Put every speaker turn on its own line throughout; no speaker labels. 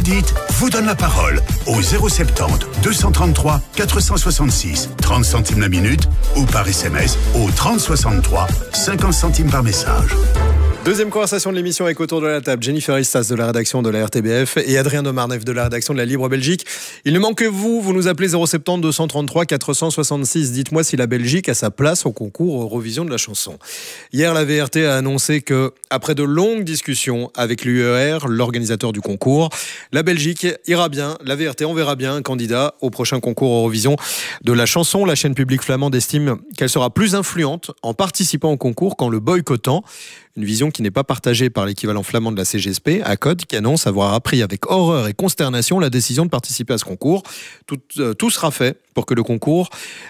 dites vous donne la parole au 070 233 466, 30 centimes la minute ou par SMS au 30 63, 50 centimes par message.
Deuxième conversation de l'émission avec autour de la table Jennifer Istas de la rédaction de la RTBF et Adrien Demarnef de la rédaction de la Libre Belgique. Il ne manque que vous nous appelez 070 233 466. Dites-moi si la Belgique a sa place au concours Eurovision de la chanson. Hier, la VRT a annoncé que, après de longues discussions avec l'UER, l'organisateur du concours, la Belgique ira bien, la VRT enverra bien un candidat au prochain concours Eurovision de la chanson. La chaîne publique flamande estime qu'elle sera plus influente en participant au concours qu'en le boycottant. Une vision qui n'est pas partagée par l'équivalent flamand de la CGSP, ACOD, qui annonce avoir appris avec horreur et consternation la décision de participer à ce concours. Tout sera fait pour que le concours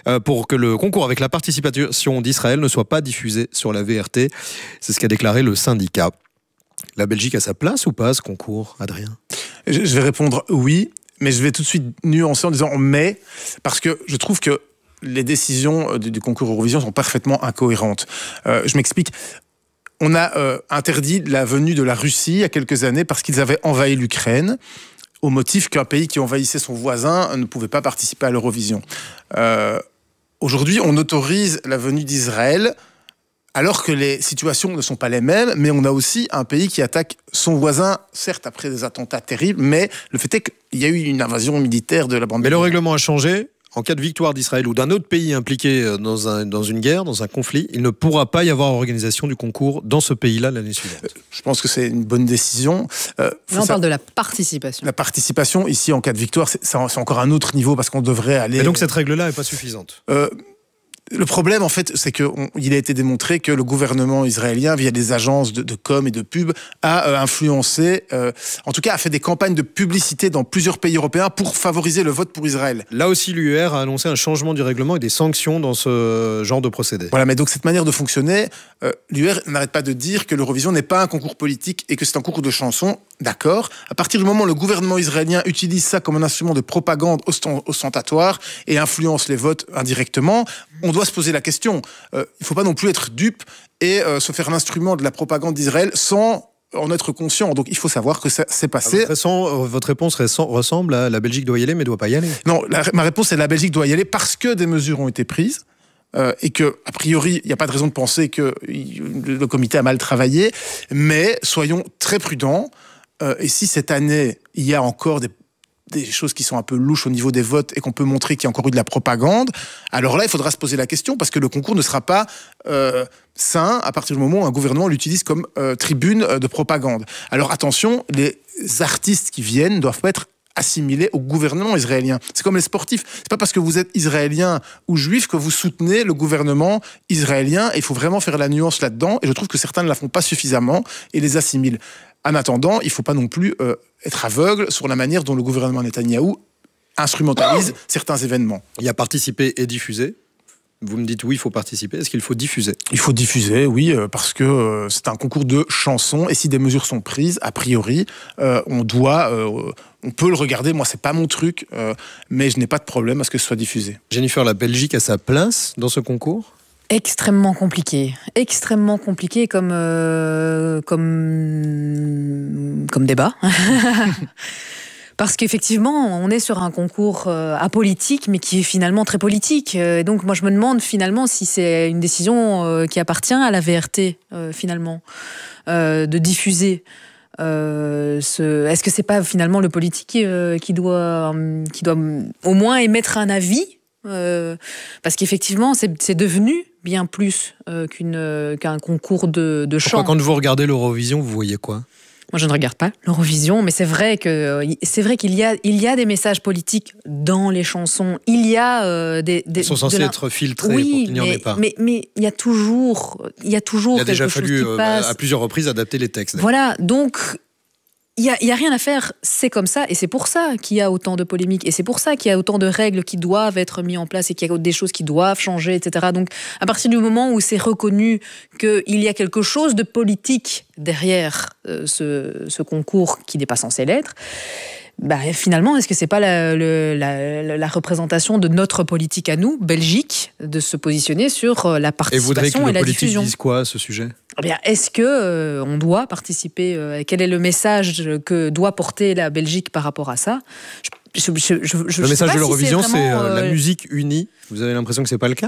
avec la participation d'Israël ne soit pas diffusé sur la VRT. C'est ce qu'a déclaré le syndicat. La Belgique a sa place ou pas à ce concours, Adrien ?
Je vais répondre oui, mais je vais tout de suite nuancer en disant mais, parce que je trouve que les décisions du concours Eurovision sont parfaitement incohérentes. Je m'explique. On a interdit la venue de la Russie il y a quelques années parce qu'ils avaient envahi l'Ukraine au motif qu'un pays qui envahissait son voisin ne pouvait pas participer à l'Eurovision. Aujourd'hui, on autorise la venue d'Israël alors que les situations ne sont pas les mêmes, mais on a aussi un pays qui attaque son voisin, certes après des attentats terribles, mais le fait est qu'il y a eu une invasion militaire de la bande.
Mais le règlement a changé. En cas de victoire d'Israël ou d'un autre pays impliqué dans une guerre, dans un conflit, il ne pourra pas y avoir organisation du concours dans ce pays-là l'année suivante.
Je pense que c'est une bonne décision.
Là, on parle de la participation.
La participation, ici, en cas de victoire, c'est encore un autre niveau parce qu'on devrait aller...
Et donc cette règle-là n'est pas suffisante.
Le problème, en fait, c'est qu'il a été démontré que le gouvernement israélien, via des agences de com et de pub, a influencé, en tout cas a fait des campagnes de publicité dans plusieurs pays européens pour favoriser le vote pour Israël.
Là aussi, l'UER a annoncé un changement du règlement et des sanctions dans ce genre de procédé.
Voilà, mais donc cette manière de fonctionner, l'UER n'arrête pas de dire que l'Eurovision n'est pas un concours politique et que c'est un concours de chansons. D'accord. À partir du moment où le gouvernement israélien utilise ça comme un instrument de propagande ostentatoire et influence les votes indirectement, on doit se poser la question. Il ne faut pas non plus être dupe et se faire l'instrument de la propagande d'Israël sans en être conscient. Donc il faut savoir que ça s'est passé.
Votre réponse ressemble à la Belgique doit y aller mais ne doit pas y aller.
Non, ma réponse c'est la Belgique doit y aller parce que des mesures ont été prises. Et que, a priori, il n'y a pas de raison de penser que le comité a mal travaillé, mais soyons très prudents. Et si cette année, il y a encore des choses qui sont un peu louches au niveau des votes et qu'on peut montrer qu'il y a encore eu de la propagande, alors là, il faudra se poser la question parce que le concours ne sera pas sain à partir du moment où un gouvernement l'utilise comme tribune de propagande. Alors attention, les artistes qui viennent doivent pas être assimilés au gouvernement israélien. C'est comme les sportifs. C'est pas parce que vous êtes israélien ou juif que vous soutenez le gouvernement israélien. Et il faut vraiment faire la nuance là-dedans. Et je trouve que certains ne la font pas suffisamment et les assimilent. En attendant, il ne faut pas non plus être aveugle sur la manière dont le gouvernement Netanyahou instrumentalise certains événements.
Il y a participé et diffusé. Vous me dites oui, il faut participer. Est-ce qu'il faut diffuser ?
Il faut diffuser, oui, parce que c'est un concours de chansons. Et si des mesures sont prises, a priori, on peut le regarder. Moi, c'est pas mon truc, mais je n'ai pas de problème à ce que ce soit diffusé.
Jennifer, la Belgique a sa place dans ce concours ?
Extrêmement compliqué comme débat. Parce qu'effectivement, on est sur un concours apolitique, mais qui est finalement très politique. Et donc, moi, je me demande finalement si c'est une décision qui appartient à la VRT, finalement, de diffuser. Est-ce que c'est pas finalement le politique qui doit au moins émettre un avis parce qu'effectivement, c'est devenu bien plus qu'un concours de chant.
Quand vous regardez l'Eurovision, vous voyez quoi ?
Moi, je ne regarde pas l'Eurovision, mais c'est vrai qu'il y a des messages politiques dans les chansons. Il y a
Ils sont censés être filtrés pour qu'il n'y en ait pas.
Mais il y a toujours quelque chose qui passe.
Il a déjà fallu à plusieurs reprises adapter les textes.
Voilà, donc il y a rien à faire, c'est comme ça, et c'est pour ça qu'il y a autant de polémiques, et c'est pour ça qu'il y a autant de règles qui doivent être mises en place et qu'il y a des choses qui doivent changer, etc. Donc, à partir du moment où c'est reconnu qu'il y a quelque chose de politique derrière ce concours qui n'est pas censé l'être, finalement, est-ce que c'est pas la représentation de notre politique à nous, Belgique, de se positionner sur la participation et la diffusion ? Et vous voudrez que les politiques
disent quoi à ce sujet ?
Est-ce que on doit participer ? Quel est le message que doit porter la Belgique par rapport à ça ?
Le message de l'Eurovision, c'est la musique unie. Vous avez l'impression que c'est pas le cas ?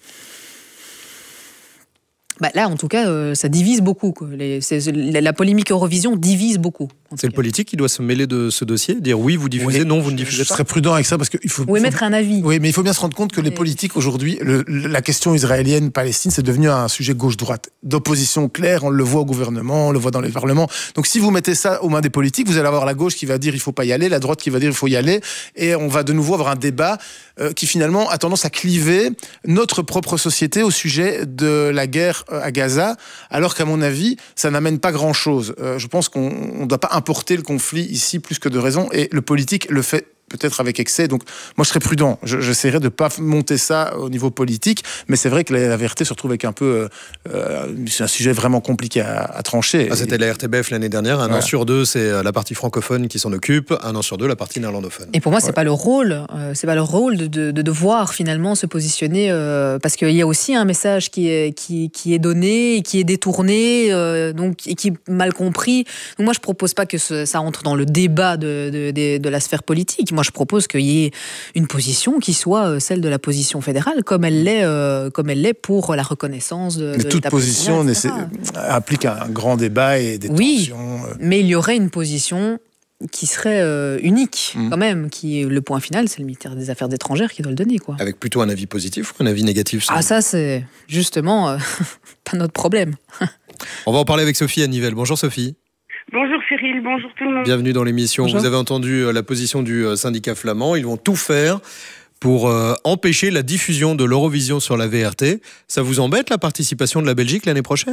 Là, en tout cas, ça divise beaucoup. La polémique Eurovision divise beaucoup.
C'est le politique qui doit se mêler de ce dossier, dire oui, vous diffusez, non, vous ne diffusez pas.
Je serais prudent avec ça parce qu'il faut...
Ou émettre un avis.
Oui, mais il faut bien se rendre compte que les politiques aujourd'hui, la question israélienne-Palestine, c'est devenu un sujet gauche-droite, d'opposition claire. On le voit au gouvernement, on le voit dans les parlements. Donc si vous mettez ça aux mains des politiques, vous allez avoir la gauche qui va dire il faut pas y aller, la droite qui va dire il faut y aller, et on va de nouveau avoir un débat qui finalement a tendance à cliver notre propre société au sujet de la guerre à Gaza, alors qu'à mon avis, ça n'amène pas grand-chose. Je pense qu'on ne doit pas importer le conflit ici plus que de raison, et le politique le fait peut-être avec excès. Donc moi je serais prudent, j'essaierai de ne pas monter ça au niveau politique, mais c'est vrai que la VRT se retrouve avec un peu c'est un sujet vraiment compliqué à trancher.
C'était la RTBF l'année dernière, un an sur deux c'est la partie francophone qui s'en occupe, un an sur deux la partie néerlandophone.
Et pour moi c'est pas le rôle de devoir finalement se positionner parce qu'il y a aussi un message qui est donné et qui est détourné donc, et qui est mal compris. Donc moi je propose pas que ça entre dans le débat de la sphère politique. Moi, je propose qu'il y ait une position qui soit celle de la position fédérale, comme elle l'est pour la reconnaissance de l'État.
Toute position implique un grand débat et des tensions.
Mais il y aurait une position qui serait unique, quand même. Le point final, c'est le ministère des Affaires étrangères qui doit le donner, quoi.
Avec plutôt un avis positif ou un avis négatif ?
Ça, c'est justement pas notre problème.
On va en parler avec Sophie à Nivelles. Bonjour Sophie.
Bonjour Cyril, bonjour tout le monde.
Bienvenue dans l'émission. Bonjour. Vous avez entendu la position du syndicat flamand. Ils vont tout faire pour empêcher la diffusion de l'Eurovision sur la VRT. Ça vous embête la participation de la Belgique l'année prochaine ?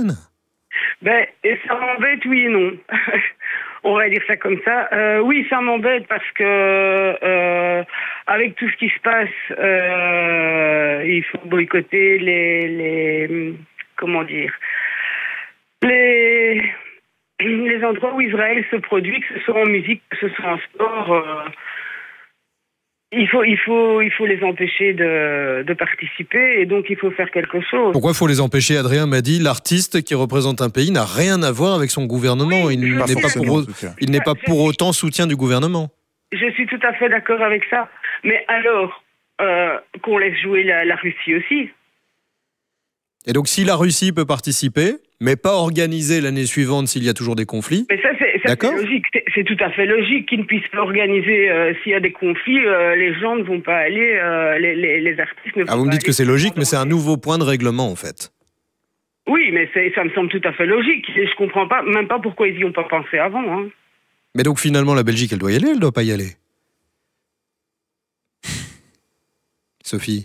Ça m'embête, oui et non. On va dire ça comme ça. Oui, ça m'embête parce que avec tout ce qui se passe, il faut boycotter les comment dire les endroits où Israël se produit, que ce soit en musique, que ce soit en sport, il faut les empêcher de participer et donc il faut faire quelque chose.
Pourquoi il faut les empêcher ? Adrien m'a dit, l'artiste qui représente un pays n'a rien à voir avec son gouvernement. Oui, il n'est pas pour autant soutien du gouvernement.
Je suis tout à fait d'accord avec ça. Mais alors, qu'on laisse jouer la Russie aussi.
Et donc si la Russie peut participer, mais pas organiser l'année suivante s'il y a toujours des conflits.
Mais ça c'est logique, c'est tout à fait logique qu'ils ne puissent pas organiser s'il y a des conflits, les gens ne vont pas aller, les artistes ne vont pas aller.
Vous me dites que c'est logique, mais c'est un nouveau point de règlement en fait.
Oui, mais ça me semble tout à fait logique. Et je comprends même pas pourquoi ils n'y ont pas pensé avant. Hein.
Mais donc finalement la Belgique, elle doit y aller, elle doit pas y aller ? Sophie ?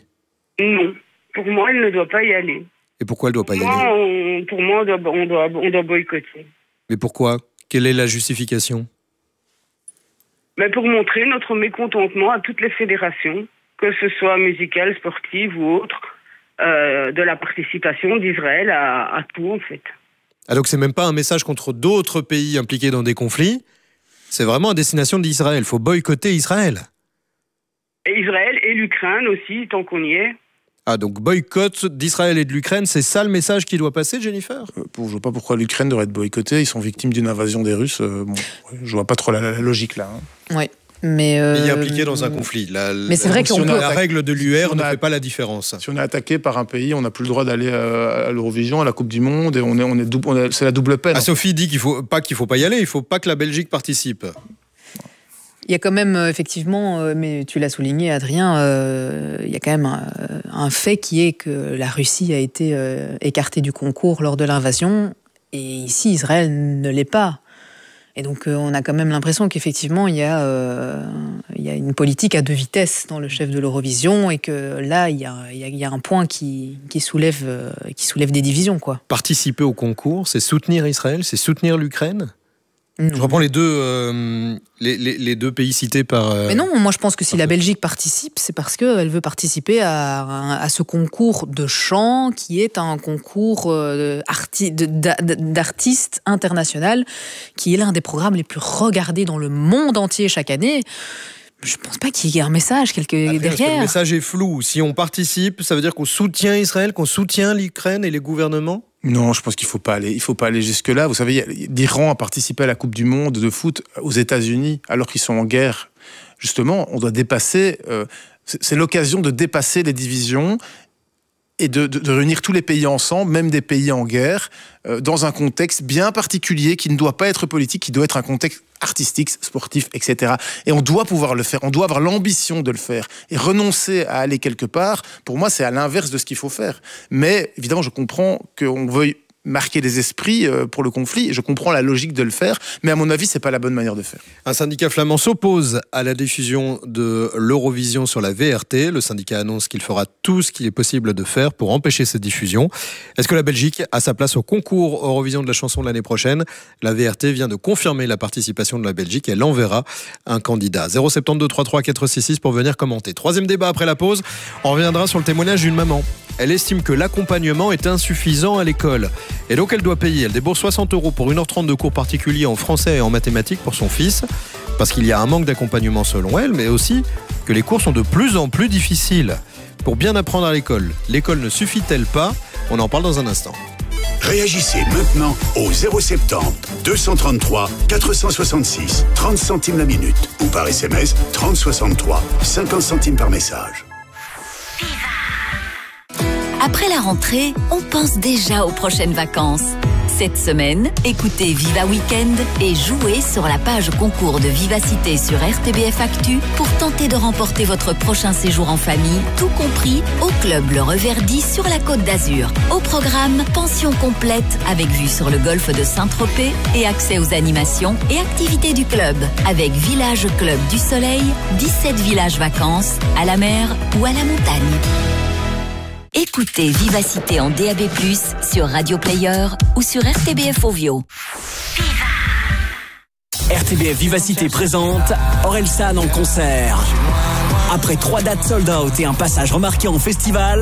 Non, pour moi elle ne doit pas y aller.
Et pourquoi elle ne doit pas y aller ?
Pour moi, on doit boycotter.
Mais pourquoi ? Quelle est la justification ?
Mais pour montrer notre mécontentement à toutes les fédérations, que ce soit musicales, sportives ou autres, de la participation d'Israël à tout, en fait.
Ah, donc c'est même pas un message contre d'autres pays impliqués dans des conflits, c'est vraiment à destination d'Israël. Il faut boycotter Israël.
Et Israël et l'Ukraine aussi, tant qu'on y est.
Ah, donc boycott d'Israël et de l'Ukraine, c'est ça le message qui doit passer, Jennifer ?
Je ne vois pas pourquoi l'Ukraine devrait être boycottée. Ils sont victimes d'une invasion des Russes. Je vois pas trop la logique là. Hein.
Oui, mais
il est impliqué dans un conflit.
Mais c'est vrai qu'on
la règle de l'UR ne fait pas la différence.
Si on est attaqué par un pays, on n'a plus le droit d'aller à l'Eurovision, à la Coupe du Monde, et c'est la double peine.
Ah, Sophie dit qu'il faut pas y aller. Il faut pas que la Belgique participe.
Il y a quand même, effectivement, mais tu l'as souligné, Adrien, il y a quand même un fait qui est que la Russie a été écartée du concours lors de l'invasion, et ici, Israël ne l'est pas. Et donc, on a quand même l'impression qu'effectivement, il y a une politique à deux vitesses dans le chef de l'Eurovision, et que là, il y a un point qui soulève des divisions, quoi.
Participer au concours, c'est soutenir Israël, c'est soutenir l'Ukraine ? Je reprends les deux pays cités par...
Mais non, moi je pense que si la Belgique participe, c'est parce qu'elle veut participer à ce concours de chant qui est un concours d'artistes international, qui est l'un des programmes les plus regardés dans le monde entier chaque année. Je pense pas qu'il y ait un message derrière.
Le message est flou. Si on participe, ça veut dire qu'on soutient Israël, qu'on soutient l'Ukraine et les gouvernements ?
Non, je pense qu'il faut pas aller jusque-là. Vous savez, l'Iran a participé à la Coupe du Monde de foot aux États-Unis alors qu'ils sont en guerre. Justement, on doit dépasser. C'est l'occasion de dépasser les divisions et de réunir tous les pays ensemble, même des pays en guerre, dans un contexte bien particulier qui ne doit pas être politique, qui doit être un contexte artistique, sportif, etc. Et on doit pouvoir le faire, on doit avoir l'ambition de le faire. Et renoncer à aller quelque part, pour moi, c'est à l'inverse de ce qu'il faut faire. Mais évidemment, je comprends qu'on veuille marquer les esprits pour le conflit. Je comprends la logique de le faire, mais à mon avis, c'est pas la bonne manière de faire.
Un syndicat flamand s'oppose à la diffusion de l'Eurovision sur la VRT. Le syndicat annonce qu'il fera tout ce qu'il est possible de faire pour empêcher cette diffusion. Est-ce que la Belgique a sa place au concours Eurovision de la chanson de l'année prochaine ? La VRT vient de confirmer la participation de la Belgique. Elle enverra un candidat. 072 33 466 pour venir commenter. Troisième débat après la pause. On reviendra sur le témoignage d'une maman. Elle estime que l'accompagnement est insuffisant à l'école. Et donc elle doit payer. Elle débourse 60 € pour 1h30 de cours particuliers en français et en mathématiques pour son fils. Parce qu'il y a un manque d'accompagnement selon elle, mais aussi que les cours sont de plus en plus difficiles. Pour bien apprendre à l'école ne suffit-elle pas ? On en parle dans un instant.
Réagissez maintenant au 070 233 466 30 centimes la minute ou par SMS 3063 50 centimes par message.
Après la rentrée, on pense déjà aux prochaines vacances. Cette semaine, écoutez Viva Weekend et jouez sur la page concours de Vivacité sur RTBF Actu pour tenter de remporter votre prochain séjour en famille, tout compris au club Le Reverdy sur la Côte d'Azur. Au programme, pension complète avec vue sur le golfe de Saint-Tropez et accès aux animations et activités du club avec Village Club du Soleil, 17 villages vacances, à la mer ou à la montagne. Écoutez Vivacité en DAB+, sur Radio Player ou sur RTBF Ovio.
RTBF Vivacité présente Orelsan en concert. Après 3 dates sold out et un passage remarqué en festival,